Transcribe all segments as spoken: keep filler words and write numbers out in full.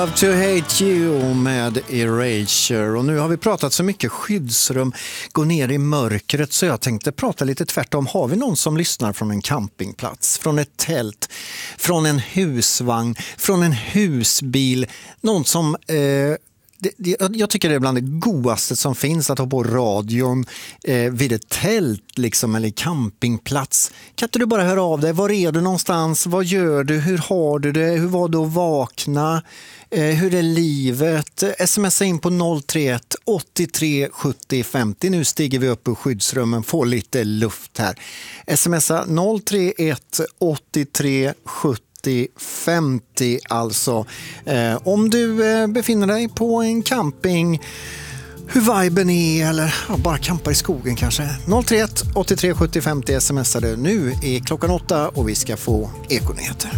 Love to hate you med Erasure. Och nu har vi pratat så mycket skyddsrum, gå ner i mörkret, så jag tänkte prata lite tvärtom. Har vi någon som lyssnar från en campingplats, från ett tält, från en husvagn, från en husbil, någon som... Eh, Det, det, jag tycker det är bland det godaste som finns att ha på radion eh, vid ett tält liksom, eller campingplats. Kan inte du bara höra av dig? Var är du någonstans? Vad gör du? Hur har du det? Hur var du att vakna? Eh, hur är livet? Smsa in på noll tre ett åttiotre sjuttio femtio. Nu stiger vi upp ur skyddsrummen, får lite luft här. Smsa noll tre ett åttiotre sjuttio femtio alltså. Eh, om du eh, befinner dig på en camping, hur viben är, eller ja, bara campar i skogen kanske. noll tre ett åttiotre sjuttio femtio smsar du. Nu är klockan åtta och vi ska få Ekonyheter.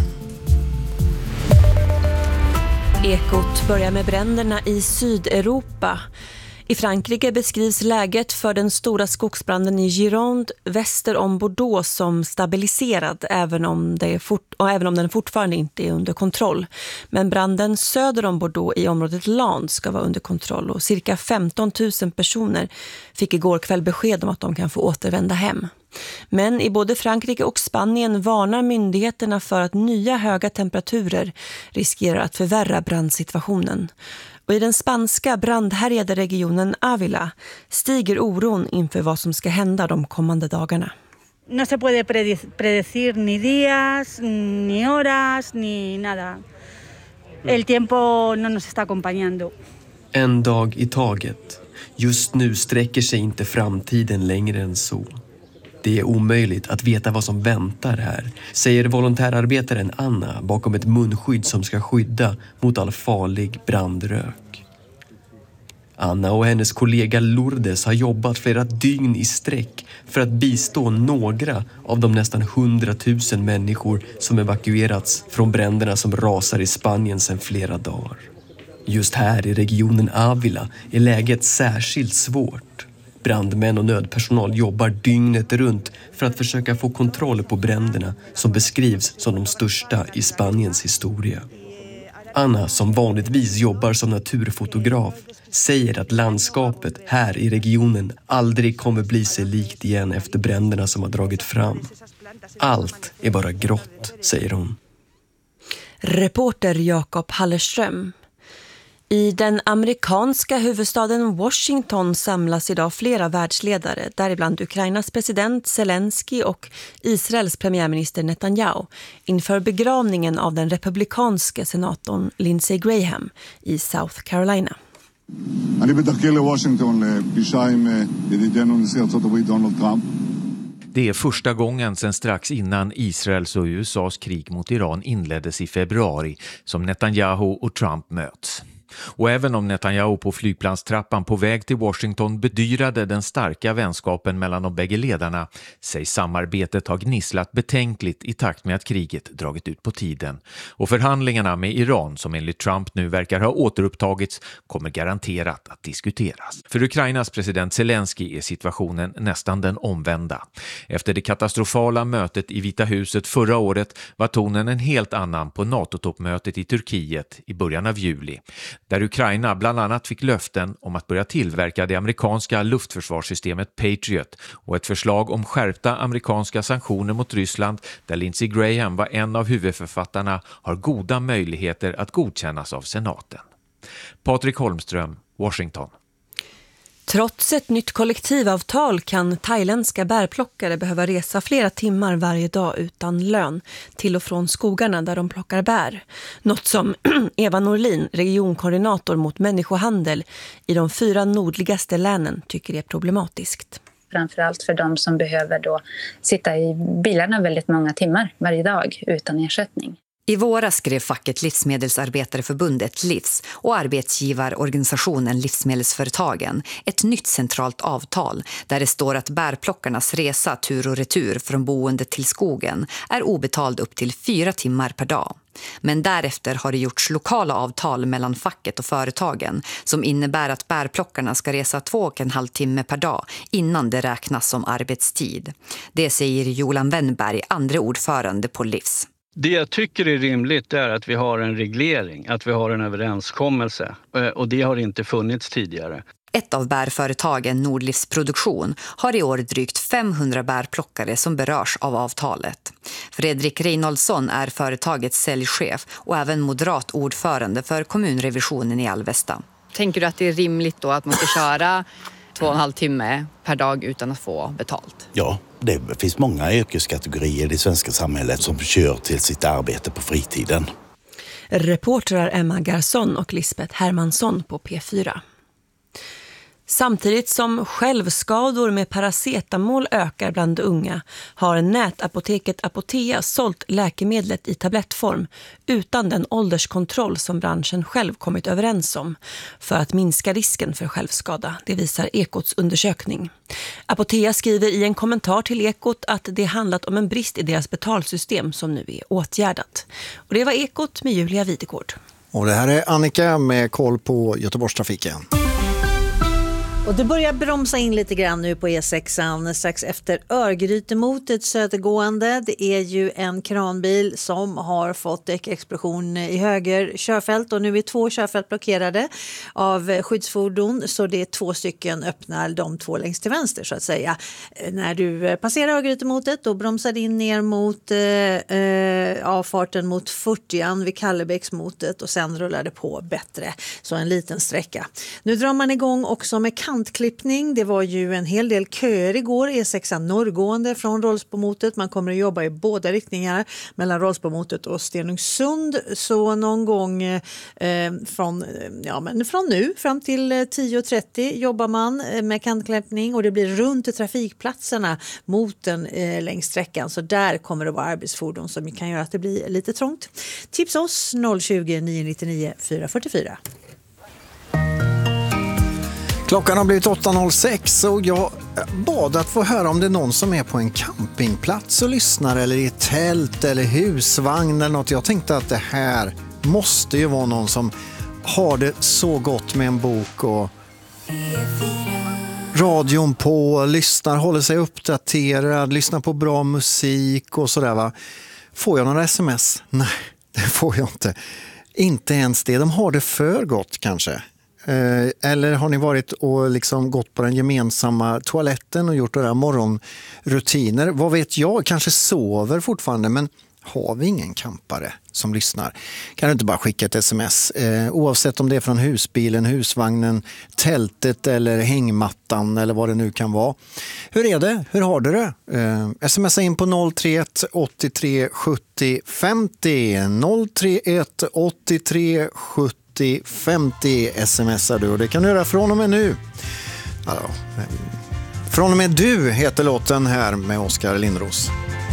Ekot börjar med bränderna i Sydeuropa. I Frankrike beskrivs läget för den stora skogsbranden i Gironde väster om Bordeaux som stabiliserad, även om, det är fort, och även om den fortfarande inte är under kontroll. Men branden söder om Bordeaux i området Landes ska vara under kontroll, och cirka femton tusen personer fick igår kväll besked om att de kan få återvända hem. Men i både Frankrike och Spanien varnar myndigheterna för att nya höga temperaturer riskerar att förvärra brandsituationen. Och i den spanska brandhärjade regionen Ávila stiger oron inför vad som ska hända de kommande dagarna. No se puede predecir ni días, ni horas, ni nada. El tiempo no nos está acompañando. En dag i taget. Just nu sträcker sig inte framtiden längre än så. Det är omöjligt att veta vad som väntar här, säger volontärarbetaren Anna bakom ett munskydd som ska skydda mot all farlig brandrök. Anna och hennes kollega Lourdes har jobbat flera dygn i sträck för att bistå några av de nästan hundratusen människor som evakuerats från bränderna som rasar i Spanien sedan flera dagar. Just här i regionen Ávila är läget särskilt svårt. Brandmän och nödpersonal jobbar dygnet runt för att försöka få kontroll på bränderna som beskrivs som de största i Spaniens historia. Anna, som vanligtvis jobbar som naturfotograf, säger att landskapet här i regionen aldrig kommer bli sig likt igen efter bränderna som har dragit fram. Allt är bara grått, säger hon. Reporter Jakob Hallerström. I den amerikanska huvudstaden Washington samlas idag flera världsledare, däribland Ukrainas president Zelensky och Israels premiärminister Netanyahu, inför begravningen av den republikanska senatorn Lindsey Graham i South Carolina. אני בדרכי לוושינגטון לפגישה עם ידידנו נשיא ארצות הברית דונלד טראמפ. Det är första gången sedan strax innan Israels och U S A:s krig mot Iran inleddes i februari som Netanyahu och Trump möts. Och även om Netanyahu på flygplanstrappan på väg till Washington bedyrade den starka vänskapen mellan de bägge ledarna, sägs samarbetet ha gnisslat betänkligt i takt med att kriget dragit ut på tiden. Och förhandlingarna med Iran, som enligt Trump nu verkar ha återupptagits, kommer garanterat att diskuteras. För Ukrainas president Zelensky är situationen nästan den omvända. Efter det katastrofala mötet i Vita huset förra året var tonen en helt annan på NATO-toppmötet i Turkiet i början av juli, där Ukraina bland annat fick löften om att börja tillverka det amerikanska luftförsvarssystemet Patriot och ett förslag om skärpta amerikanska sanktioner mot Ryssland, där Lindsey Graham var en av huvudförfattarna, har goda möjligheter att godkännas av senaten. Patrik Holmström, Washington. Trots ett nytt kollektivavtal kan thailändska bärplockare behöva resa flera timmar varje dag utan lön till och från skogarna där de plockar bär. Något som Eva Norlin, regionkoordinator mot människohandel i de fyra nordligaste länen, tycker är problematiskt. Framförallt för de som behöver då sitta i bilarna väldigt många timmar varje dag utan ersättning. I våras skrev facket Livsmedelsarbetareförbundet Livs och arbetsgivarorganisationen Livsmedelsföretagen ett nytt centralt avtal där det står att bärplockarnas resa tur och retur från boendet till skogen är obetald upp till fyra timmar per dag. Men därefter har det gjorts lokala avtal mellan facket och företagen som innebär att bärplockarna ska resa två och en halv timme per dag innan det räknas som arbetstid. Det säger Jolan Wennberg, andra ordförande på Livs. Det jag tycker är rimligt är att vi har en reglering, att vi har en överenskommelse. Och det har inte funnits tidigare. Ett av bärföretagen, Nordlivsproduktion, har i år drygt femhundra bärplockare som berörs av avtalet. Fredrik Reinholdsson är företagets säljchef och även moderat ordförande för kommunrevisionen i Alvesta. Tänker du att det är rimligt då att man ska köra två och en halv timme per dag utan att få betalt? Ja, det finns många yrkeskategorier i det svenska samhället som kör till sitt arbete på fritiden. Reportrar Emma Garson och Lisbeth Hermansson på P fyra. Samtidigt som självskador med paracetamol ökar bland unga har nätapoteket Apotea sålt läkemedlet i tablettform utan den ålderskontroll som branschen själv kommit överens om för att minska risken för självskada. Det visar Ekots undersökning. Apotea skriver i en kommentar till Ekot att det handlat om en brist i deras betalsystem som nu är åtgärdat. Och det var Ekot med Julia Videgård. Och det här är Annika med koll på Göteborgstrafiken. Och det börjar bromsa in lite grann nu på E sexan strax efter Örgrytemotet södergående. Det är ju en kranbil som har fått däckexplosion i höger körfält och nu är två körfält blockerade av skyddsfordon, så det är två stycken öppnar, de två längst till vänster så att säga. När du passerar Örgrytemotet då bromsar det in ner mot eh, avfarten mot fyrtioan vid Kallebäcksmotet och sen rullar det på bättre, så en liten sträcka. Nu drar man igång också med kantklippning. Det var ju en hel del köer igår. E sexan norrgående från Rollsbomotet. Man kommer att jobba i båda riktningar mellan Rollsbomotet och Stenungsund. Så någon gång eh, från, ja, men från nu fram till tio och trettio jobbar man med kantklippning och det blir runt trafikplatserna mot den eh, längs sträckan. Så där kommer det vara arbetsfordon som kan göra att det blir lite trångt. Tips oss noll tjugo, nio nittionio, fyra fyrtiofyra. Klockan har blivit åtta noll sex och jag bad att få höra om det är någon som är på en campingplats och lyssnar eller i ett tält eller husvagn eller något. Jag tänkte att det här måste ju vara någon som har det så gott med en bok och radion på, lyssnar, håller sig uppdaterad, lyssnar på bra musik och sådär va. Får jag några sms? Nej, det får jag inte. Inte ens det. De har det för gott kanske. Eller har ni varit och liksom gått på den gemensamma toaletten och gjort några morgonrutiner? Vad vet jag? Kanske sover fortfarande, men har vi ingen campare som lyssnar? Kan du inte bara skicka ett sms? Eh, oavsett om det är från husbilen, husvagnen, tältet eller hängmattan eller vad det nu kan vara. Hur är det? Hur har du det? Eh, smsa in på noll tre ett åttiotre sjuttio femtio. noll tre ett åttiotre sjuttio femtio smsar du och det kan du göra från och med nu. Alltså, från och med du heter låten här med Oskar Lindros.